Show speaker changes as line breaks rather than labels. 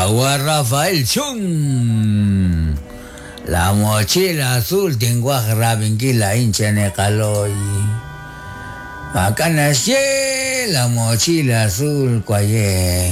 Agua Rafael Chung. La mochila azul tengo a Rabinquila hincha Necaloy. Acá nació la mochila azul, cuayé.